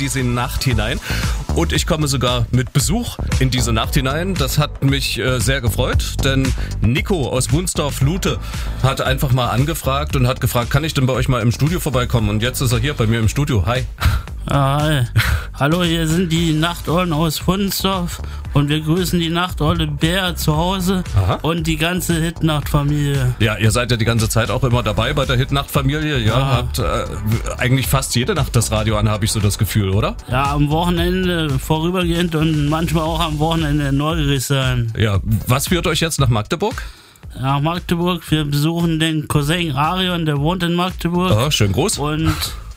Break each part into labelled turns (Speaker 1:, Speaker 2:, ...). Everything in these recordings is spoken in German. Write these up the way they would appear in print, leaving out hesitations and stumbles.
Speaker 1: diese Nacht hinein. Und ich komme sogar mit Besuch in diese Nacht hinein. Das hat mich sehr gefreut, denn Nico aus Wunsdorf-Lute hat einfach mal angefragt und hat gefragt, kann ich denn bei euch mal im Studio vorbeikommen? Und jetzt ist er hier bei mir im Studio. Hi.
Speaker 2: Hi. Hallo, hier sind die Nachteulen aus Wunsdorf und wir grüßen die Nachteule Bär zu Hause.
Speaker 1: Aha.
Speaker 2: Und die ganze Hitnacht-Familie.
Speaker 1: Ja, ihr seid ja die ganze Zeit auch immer dabei bei der Hitnacht-Familie. Ja, habt eigentlich fast jede Nacht das Radio an, habe ich so das Gefühl, oder?
Speaker 2: Ja, am Wochenende vorübergehend und manchmal auch am Wochenende in Neugiersheim.
Speaker 1: Ja, was führt euch jetzt nach Magdeburg?
Speaker 2: Nach Magdeburg, wir besuchen den Cousin Arion, der wohnt in Magdeburg.
Speaker 1: Oh, schön groß.
Speaker 2: Und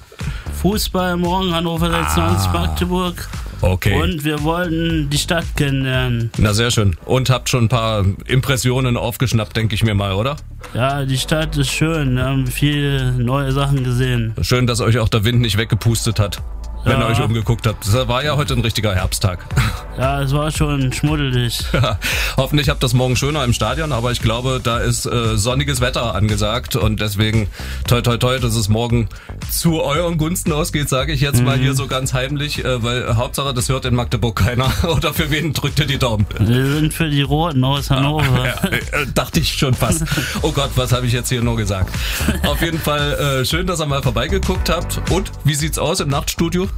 Speaker 2: Fußball morgen, Hannover 96 Magdeburg.
Speaker 1: Okay.
Speaker 2: Und wir wollten die Stadt kennenlernen.
Speaker 1: Na, sehr schön. Und habt schon ein paar Impressionen aufgeschnappt, denke ich mir mal, oder?
Speaker 2: Ja, die Stadt ist schön. Wir haben viele neue Sachen gesehen.
Speaker 1: Schön, dass euch auch der Wind nicht weggepustet hat, wenn ihr euch umgeguckt habt. Das war ja heute ein richtiger Herbsttag.
Speaker 2: Ja, es war schon schmuddelig.
Speaker 1: Ja, hoffentlich habt ihr das morgen schöner im Stadion, aber ich glaube, da ist sonniges Wetter angesagt und deswegen toi toi toi, dass es morgen zu euren Gunsten ausgeht, sage ich jetzt mal hier so ganz heimlich, weil Hauptsache, das hört in Magdeburg keiner. Oder für wen drückt ihr die Daumen?
Speaker 2: Wir sind für die Roten aus Hannover.
Speaker 1: Ja, dachte ich schon fast. Oh Gott, was habe ich jetzt hier nur gesagt? Auf jeden Fall schön, dass ihr mal vorbeigeguckt habt. Und wie sieht's aus im Nachtstudio?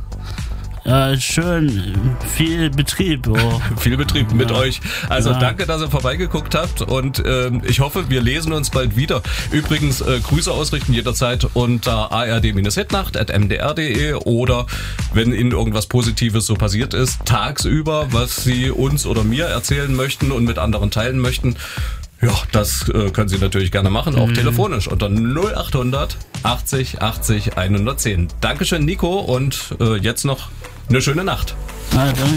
Speaker 2: Ja, schön. Viel Betrieb. Oh.
Speaker 1: Viel Betrieb mit euch. Also danke, dass ihr vorbeigeguckt habt und ich hoffe, wir lesen uns bald wieder. Übrigens, Grüße ausrichten jederzeit unter ard-hitnacht@mdr.de oder wenn Ihnen irgendwas Positives so passiert ist, tagsüber, was Sie uns oder mir erzählen möchten und mit anderen teilen möchten. Ja, das können Sie natürlich gerne machen, auch telefonisch unter 0800 80 80 110. Dankeschön, Nico, und jetzt noch eine schöne Nacht.
Speaker 2: Ja, danke.